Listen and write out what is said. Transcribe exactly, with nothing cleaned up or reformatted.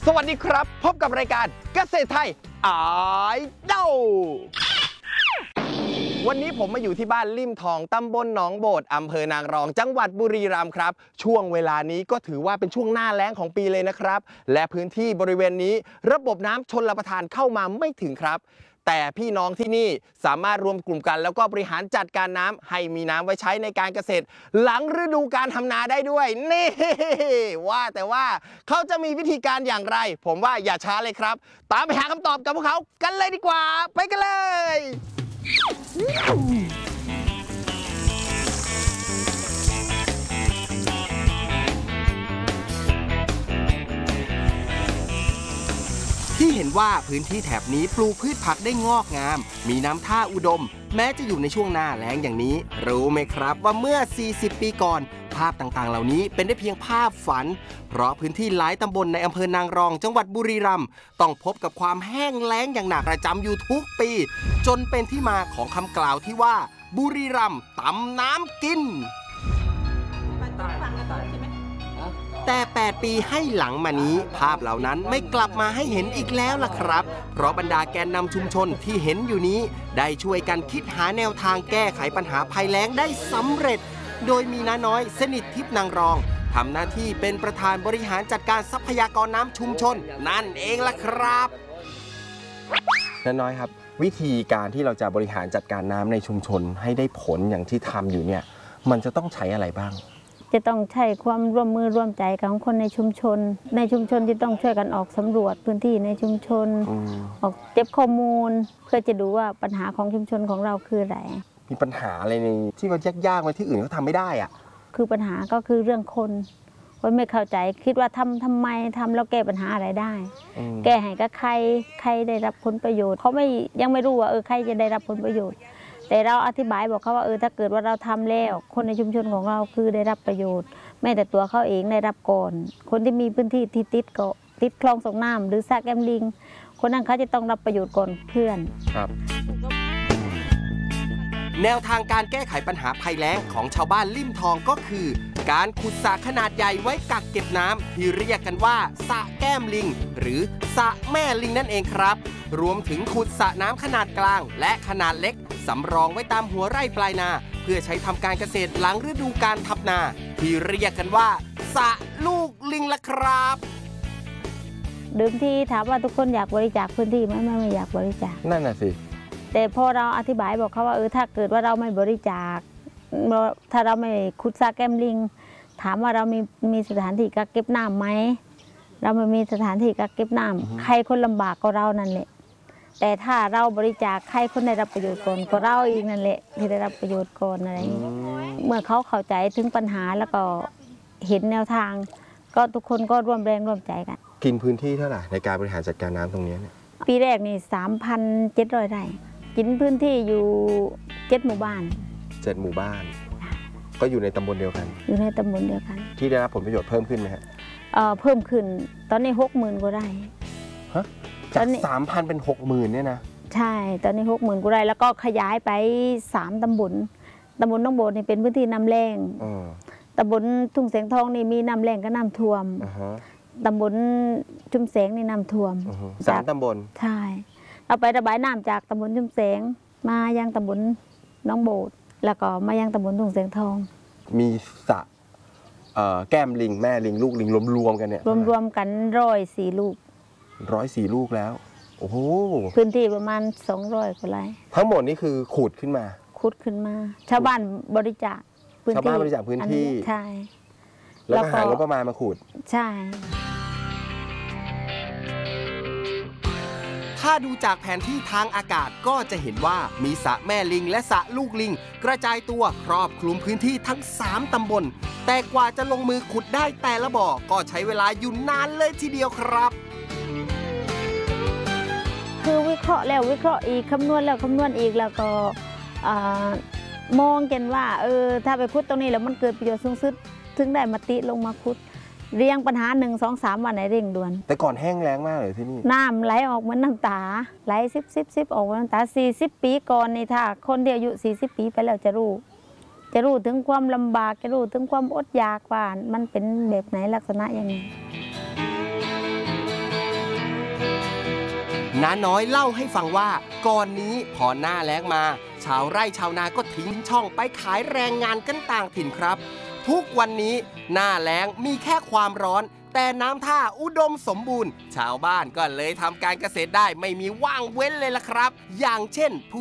สวัสดีครับพบกับรายการเกษตรไทยไอดอลวันนี้ผมมาอยู่ที่บ้านลิ่มทองตำบลหนองโบดอำเภอนางรองจังหวัดบุรีรัมย์ครับช่วงเวลานี้ก็ถือว่าเป็นช่วงหน้าแล้งของปีเลยนะครับและพื้นที่บริเวณนี้ระบบน้ำชลประทานเข้ามาไม่ถึงครับแต่พี่น้องที่นี่สามารถรวมกลุ่มกันแล้วก็บริหารจัดการน้ำให้มีน้ำไว้ใช้ในการเกษตรหลังฤดูการทำนาได้ด้วยนี่ว่าแต่ว่าเขาจะมีวิธีการอย่างไรผมว่าอย่าช้าเลยครับตามไปหาคำตอบกับพวกเขากันเลยดีกว่าไปกันเลยที่เห็นว่าพื้นที่แถบนี้ปลูกพืชผักได้งอกงามมีน้ำท่าอุดมแม้จะอยู่ในช่วงหน้าแล้งอย่างนี้รู้ไหมครับว่าเมื่อสี่สิบปีก่อนภาพต่างๆเหล่านี้เป็นได้เพียงภาพฝันเพราะพื้นที่หลายตำบลในอำเภอนางรองจังหวัดบุรีรัมย์ต้องพบกับความแห้งแล้งอย่างหนักประจำอยู่ทุกปีจนเป็นที่มาของคำกล่าวที่ว่าบุรีรัมย์ตำน้ำกินแต่แปดปีให้หลังมานี้ภาพเหล่านั้นไม่กลับมาให้เห็นอีกแล้วล่ะครับเพราะบรรดาแกนนำชุมชนที่เห็นอยู่นี้ได้ช่วยกันคิดหาแนวทางแก้ไขปัญหาภัยแล้งได้สำเร็จโดยมีน้าน้อยสนิททิพย์นางรองทำหน้าที่เป็นประธานบริหารจัดการทรัพยากรน้ำชุมชนนั่นเองล่ะครับน้าน้อยครับวิธีการที่เราจะบริหารจัดการน้ำในชุมชนให้ได้ผลอย่างที่ทำอยู่เนี่ยมันจะต้องใช้อะไรบ้างจะต้องใช้ความร่วมมือร่วมใจของคนในชุมชนในชุมชนที่ต้องช่วยกันออกสำรวจพื้นที่ในชุมชน อ, ออกเก็บข้อมูลเพื่อจะดูว่าปัญหาของชุมชนของเราคืออะไรมีปัญหาอะไรในที่ว่ายากๆไว้ที่อื่นเขาทำไม่ได้อ่ะคือปัญหาก็คือเรื่องคนคนไม่เข้าใจคิดว่าทำทำไมทำแล้วแก้ปัญหาอะไรได้แก้ให้กับใครใครได้รับผลประโยชน์เขาไม่ยังไม่รู้ว่าเออใครจะได้รับผลประโยชน์แต่เราอธิบายบอกเขาว่าเออถ้าเกิดว่าเราทำแล้วคนในชุมชนของเราคือได้รับประโยชน์แม้แต่ตัวเขาเองได้รับก่อนคนที่มีพื้นที่ที่ติดก็ติดคลองส่งน้ำหรือสระแกมลิงคนนั้นเขาจะต้องรับประโยชน์ก่อนเพื่อนครับแนวทางการแก้ไขปัญหาภัยแล้งของชาวบ้านลิ่มทองก็คือการขุดสระขนาดใหญ่ไว้กักเก็บน้ำที่เรียกกันว่าสระแก้มลิงหรือสระแม่ลิงนั่นเองครับรวมถึงขุดสระน้ำขนาดกลางและขนาดเล็กสำรองไว้ตามหัวไร่ปลายนาเพื่อใช้ทำการเกษตรหลังฤดูการทำนาที่เรียกกันว่าสระลูกลิงล่ะครับเดิมทีถามว่าทุกคนอยากบริจาคพื้นที่ไหมไม่ไม่อยากบริจาคนั่นน่ะสิแต่พอเราอธิบายบอกเขาว่าเออถ้าเกิดว่าเราไม่บริจาคถ้าเราไม่ขุดสระแก้มลิงถามว่าเรามีมีสถานที่กักเก็บน้ำไหมเราไม่มีสถานที่กักเก็บน้ำใครคนลำบากก็เรานั่นแหละแต่ถ้าเราบริจาคใครคนได้รับประโยชน์ก่อนก็เราเองนั่นแหละที่ได้รับประโยชน์ก่อนอะไรอย่างนี้เมื่อเขาเข้าใจถึงปัญหาแล้วก็เห็นแนวทางก็ทุกคนก็ร่วมแรงร่วมใจกันกินพื้นที่เท่าไหร่ในการบริหารจัดการน้ำตรงนี้เนี่ยปีแรกนี่สามพันเจ็ดร้อยไร่กินพื้นที่อยู่เจ็ดหมู่บ้านเจ็ดหมู่บ้านก็อยู่ในตำบลเดียวกันอยู่ในตำบลเดียวกันที่ได้รับผลประโยชน์เพิ่มขึ้นไหมฮะเอ่อเพิ่มขึ้นตอนนี้หกหมื่นกว่าไร่ฮะจากสามพันเป็นหกหมื่นเนี่ยนะใช่ตอนนี้หกหมื่นกว่าไร่แล้วก็ขยายไปสามตำบลตำบลน้องโบดนี่เป็นพื้นที่น้ำแล้งตำบลทุ่งแสงทองนี่มีน้ำแล้งก็น้ำท่วมตำบลชุมแสงนี่น้ำท่วมสามตำบลใช่เราไประบายน้ำจากตำบลชุมแสงมายังตำบลน้องโบดแล้วก็มายังตำบลทุ่งแสงทองมีสระแก้มลิงแม่ลิงลูกลิงรวมๆกันเนี่ยรวมๆกันร้อยสี่ลูกร้อยสี่ลูกแล้วโอ้โหพื้นที่ประมาณสองร้อยกว่าไร่ทั้งหมดนี่คือขุดขึ้นมาขุดขึ้นมาชาวบ้านบริจาคชาวบ้านบริจาคพื้นที่ใช่แล้วก็หางบประมาณมาขุดใช่ถ้าดูจากแผนที่ทางอากาศก็จะเห็นว่ามีสระแม่ลิงและสระลูกลิงกระจายตัวครอบคลุมพื้นที่ทั้งสามตำบลแต่กว่าจะลงมือขุดได้แต่ละบ่อก็ใช้เวลาอยู่นานเลยทีเดียวครับคือวิเคราะห์แล้ววิเคราะห์อีกคำนวณแล้วคำนวณอีกแล้วก็มองกันว่าเออถ้าไปขุดตรงนี้แล้วมันเกิดประโยชน์สูงสุดถึงได้มติลงมาขุดเรียงปัญหาหนึ่งสองสามวันไหนเร่งด่วนแต่ก่อนแห้งแล้งมากเลยที่นี่น้ำไหลออกเหมือนน้ำตาไหลซิบซิบซิบออกเหมือนน้ำตาสี่สิบปีก่อนนี่ถ้าคนที่อายุสี่สิบปีไปแล้วจะรู้จะรู้ถึงความลำบากจะรู้ถึงความอดอยากว่ามันเป็นแบบไหนลักษณะยังไงน้าน้อยเล่าให้ฟังว่าก่อนนี้พอหน้าแล้งมา ชาวไร่ชาวนาก็ทิ้งช่องไปขายแรงงานกันต่างถิ่นครับ ทุกวันนี้หน้าแล้งมีแค่ความร้อน แต่น้ำท่าอุดมสมบูรณ์ ชาวบ้านก็เลยทำการเกษตรได้ไม่มีว่างเว้นเลยล่ะครับ อย่างเช่นผู้